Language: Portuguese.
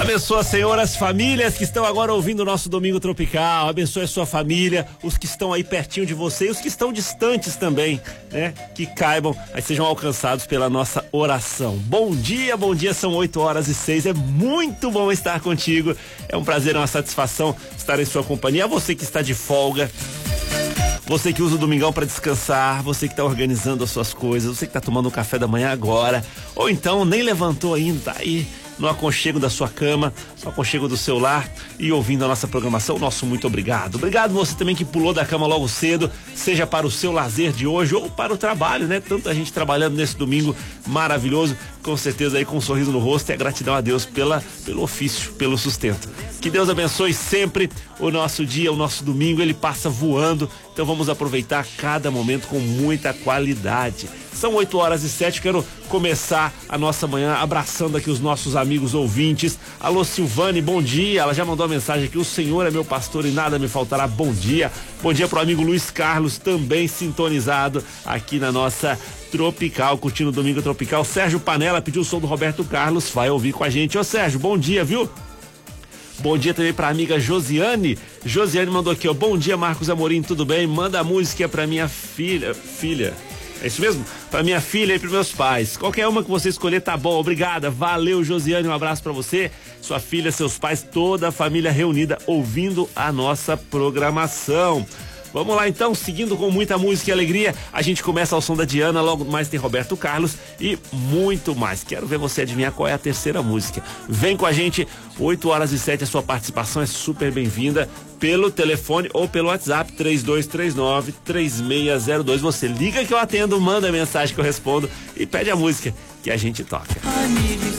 Abençoa, Senhor, as famílias que estão agora ouvindo o nosso Domingo Tropical. Abençoe a sua família, os que estão aí pertinho de você e os que estão distantes também, né? Que caibam, aí sejam alcançados pela nossa oração. Bom dia, são 8h06. É muito bom estar contigo. É um prazer, é uma satisfação estar em sua companhia. A você que está de folga, você que usa o domingão para descansar, você que está organizando as suas coisas, você que está tomando um café da manhã agora, ou então nem levantou ainda, tá aí no aconchego da sua cama, no aconchego do seu lar e ouvindo a nossa programação, nosso muito obrigado. Obrigado você também que pulou da cama logo cedo, seja para o seu lazer de hoje ou para o trabalho, né? Tanta gente trabalhando nesse domingo maravilhoso, com certeza aí com um sorriso no rosto, e a gratidão a Deus pelo ofício, pelo sustento. Que Deus abençoe sempre o nosso dia, o nosso domingo, ele passa voando, então vamos aproveitar cada momento com muita qualidade. São 8h07, quero começar a nossa manhã abraçando aqui os nossos amigos ouvintes. Alô, Silvane, bom dia. Ela já mandou uma mensagem aqui: o Senhor é meu pastor e nada me faltará. Bom dia. Bom dia pro amigo Luiz Carlos, também sintonizado aqui na nossa Tropical, curtindo o Domingo Tropical. Sérgio Panela pediu o som do Roberto Carlos, vai ouvir com a gente. Ô Sérgio, bom dia, viu? Bom dia também pra amiga Josiane. Josiane mandou aqui, ó: bom dia, Marcos Amorim, tudo bem? Manda a música pra minha filha. É isso mesmo? Pra minha filha e pros meus pais. Qualquer uma que você escolher tá bom, obrigada. Valeu, Josiane, um abraço pra você, sua filha, seus pais, toda a família reunida ouvindo a nossa programação. Vamos lá então, seguindo com muita música e alegria, a gente começa ao som da Diana, logo mais tem Roberto Carlos e muito mais. Quero ver você adivinhar qual é a terceira música. Vem com a gente, 8h07, a sua participação é super bem-vinda pelo telefone ou pelo WhatsApp 3239-3602. Você liga que eu atendo, manda a mensagem que eu respondo e pede a música que a gente toca.